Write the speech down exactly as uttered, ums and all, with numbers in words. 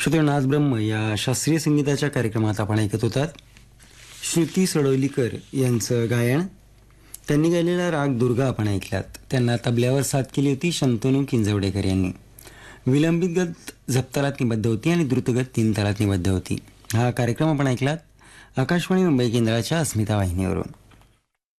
श्रोते, नाद ब्रह्म या शास्त्रीय संगीताच्या कार्यक्रमात आपण ऐकत होतात श्रुती सडोलीकर यांचं गायन. त्यांनी गायलेला राग दुर्गा आपण ऐकलात. त्यांना तबल्यावर साथ केली होती शंतनू किंजवडेकर यांनी. विलंबित गत झपतालात निबद्ध होती आणि द्रुतगत तीन तालात निबद्ध होती. हा कार्यक्रम आपण ऐकलात आकाशवाणी मुंबई केंद्राच्या अस्मिता वाहिनीवरून.